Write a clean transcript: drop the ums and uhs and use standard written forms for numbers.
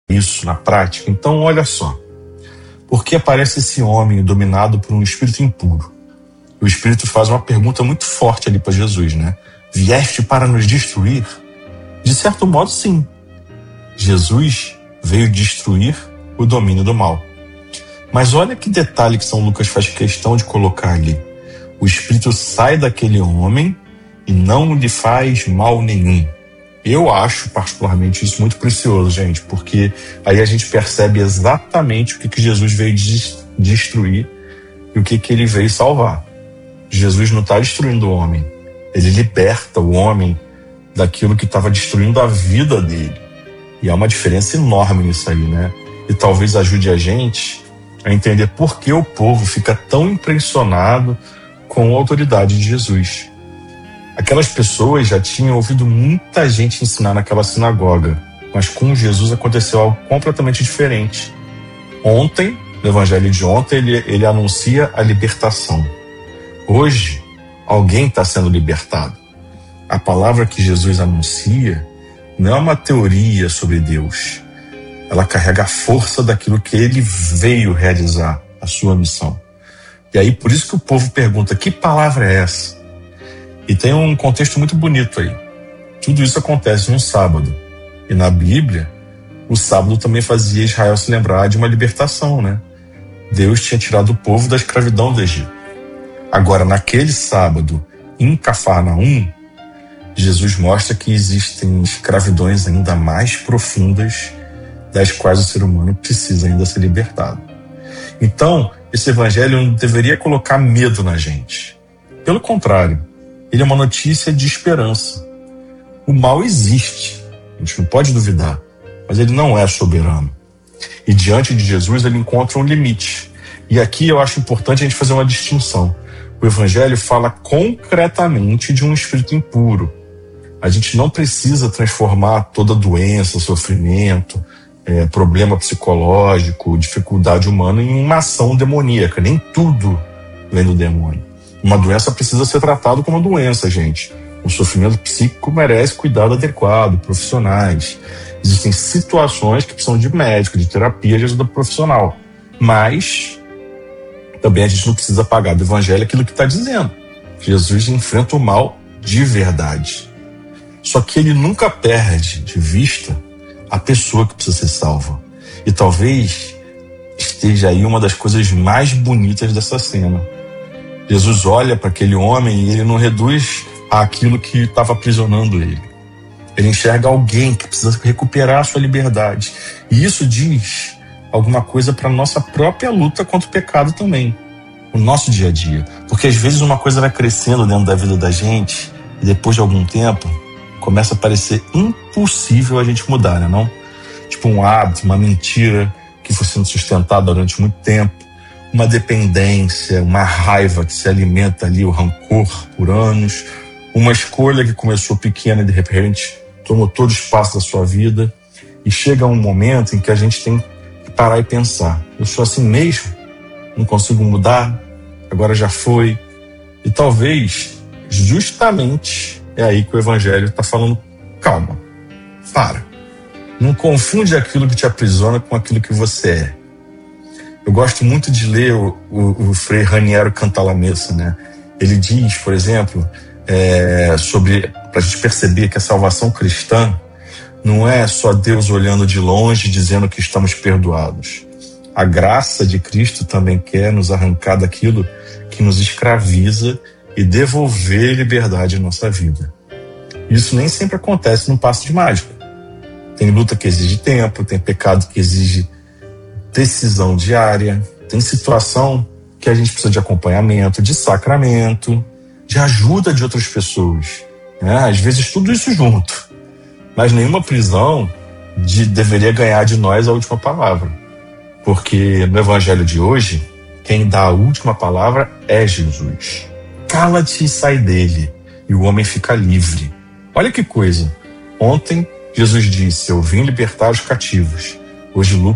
isso na prática? Então, olha só. Por que aparece esse homem dominado por um espírito impuro? O espírito faz uma pergunta muito forte ali para Jesus, né? Vieste para nos destruir? De certo modo, sim. Jesus veio destruir o domínio do mal. Mas olha que detalhe que São Lucas faz questão de colocar ali. O espírito sai daquele homem e não lhe faz mal nenhum. Eu acho particularmente isso muito precioso, gente, porque aí a gente percebe exatamente o que Jesus veio destruir e o que ele veio salvar. Jesus não está destruindo o homem, ele liberta o homem daquilo que estava destruindo a vida dele. E há uma diferença enorme nisso aí, né? E talvez ajude a gente a entender por que o povo fica tão impressionado com a autoridade de Jesus. Aquelas pessoas já tinham ouvido muita gente ensinar naquela sinagoga, mas com Jesus aconteceu algo completamente diferente. Ontem, no evangelho de ontem, ele anuncia a libertação. Hoje, alguém está sendo libertado. A palavra que Jesus anuncia não é uma teoria sobre Deus. Ela carrega a força daquilo que ele veio realizar, a sua missão. E aí, por isso que o povo pergunta, que palavra é essa? E tem um contexto muito bonito aí. Tudo isso acontece no sábado. E na Bíblia, o sábado também fazia Israel se lembrar de uma libertação, né? Deus tinha tirado o povo da escravidão do Egito. Agora, naquele sábado, em Cafarnaum, Jesus mostra que existem escravidões ainda mais profundas, das quais o ser humano precisa ainda ser libertado. Então, esse evangelho não deveria colocar medo na gente. Pelo contrário, ele é uma notícia de esperança. O mal existe, a gente não pode duvidar, mas ele não é soberano. E diante de Jesus ele encontra um limite. E aqui eu acho importante a gente fazer uma distinção. O evangelho fala concretamente de um espírito impuro. A gente não precisa transformar toda doença, sofrimento, problema psicológico, dificuldade humana em uma ação demoníaca. Nem tudo vem do demônio. Uma doença precisa ser tratada como doença, gente. O sofrimento psíquico merece cuidado adequado, profissionais. Existem situações que precisam de médico, de terapia, de ajuda profissional. Mas também a gente não precisa apagar do evangelho aquilo que está dizendo. Jesus enfrenta o mal de verdade. Só que ele nunca perde de vista a pessoa que precisa ser salva. E talvez esteja aí uma das coisas mais bonitas dessa cena. Jesus olha para aquele homem e ele não reduz àquilo que estava aprisionando ele. Ele enxerga alguém que precisa recuperar a sua liberdade. E isso diz alguma coisa para a nossa própria luta contra o pecado também. O nosso dia a dia. Porque às vezes uma coisa vai crescendo dentro da vida da gente e depois de algum tempo começa a parecer impossível a gente mudar, né, não? Tipo um hábito, uma mentira que foi sendo sustentada durante muito tempo. Uma dependência, uma raiva que se alimenta ali, o rancor por anos, uma escolha que começou pequena e de repente tomou todo o espaço da sua vida e chega um momento em que a gente tem que parar e pensar, eu sou assim mesmo? Não consigo mudar? Agora já foi? E talvez, justamente, é aí que o evangelho está falando, calma, para. Não confunde aquilo que te aprisiona com aquilo que você é. Eu gosto muito de ler o Frei Raniero Cantalamessa, né? Ele diz, por exemplo, para a gente perceber que a salvação cristã não é só Deus olhando de longe dizendo que estamos perdoados. A graça de Cristo também quer nos arrancar daquilo que nos escraviza e devolver liberdade à nossa vida. Isso nem sempre acontece num passo de mágica. Tem luta que exige tempo, tem pecado que exige decisão diária, tem situação que a gente precisa de acompanhamento, de sacramento, de ajuda de outras pessoas, né? Às vezes tudo isso junto, mas nenhuma prisão deveria ganhar de nós a última palavra, porque no evangelho de hoje quem dá a última palavra é Jesus. Cala-te e sai dele, e o homem fica livre. Olha que coisa, ontem Jesus disse, eu vim libertar os cativos, hoje Lucas